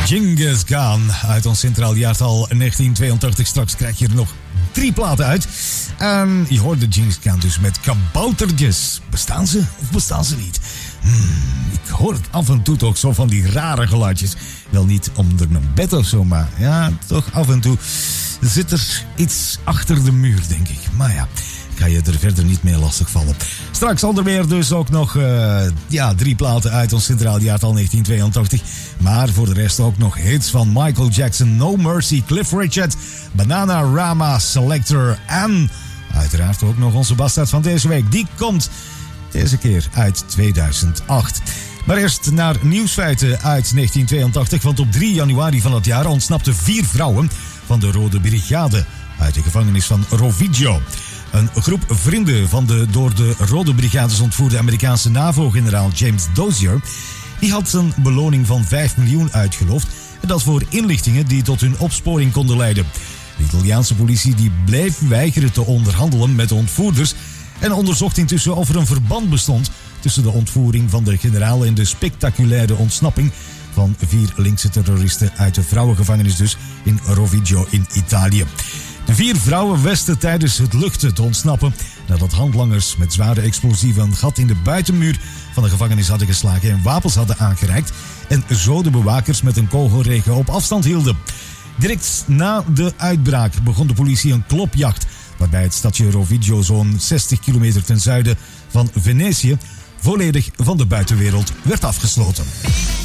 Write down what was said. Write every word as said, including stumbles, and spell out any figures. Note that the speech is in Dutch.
Genghis Khan uit ons centraal jaartal negentien tweeëntachtig. Straks krijg je er nog drie platen uit. En je hoorde Genghis Khan dus met kaboutertjes. Bestaan ze of bestaan ze niet? Hmm, ik hoor het af en toe toch zo van die rare geluidjes. Wel niet onder een bed of zo, maar ja, toch af en toe zit er iets achter de muur, denk ik. Maar ja, ik ga je er verder niet mee lastigvallen. Straks onder meer dus ook nog uh, ja, drie platen uit ons centraal jaartal negentien tweeëntachtig. Maar voor de rest ook nog hits van Michael Jackson, No Mercy, Cliff Richard, Bananarama, Selector en uiteraard ook nog onze bastard van deze week. Die komt deze keer uit tweeduizend acht. Maar eerst naar nieuwsfeiten uit negentien tweeëntachtig. Want op drie januari van dat jaar ontsnapten vier vrouwen van de Rode Brigade uit de gevangenis van Rovigo. Een groep vrienden van de door de Rode Brigades ontvoerde Amerikaanse NAVO-generaal James Dozier, die had een beloning van vijf miljoen uitgeloofd. En dat voor inlichtingen die tot hun opsporing konden leiden. De Italiaanse politie die bleef weigeren te onderhandelen met de ontvoerders en onderzocht intussen of er een verband bestond tussen de ontvoering van de generaal en de spectaculaire ontsnapping van vier linkse terroristen uit de vrouwengevangenis dus in Rovigo in Italië. De vier vrouwen wisten tijdens het luchten te ontsnappen nadat handlangers met zware explosieven een gat in de buitenmuur van de gevangenis hadden geslagen en wapens hadden aangereikt en zo de bewakers met een kogelregen op afstand hielden. Direct na de uitbraak begon de politie een klopjacht waarbij het stadje Rovigo zo'n zestig kilometer ten zuiden van Venetië volledig van de buitenwereld werd afgesloten.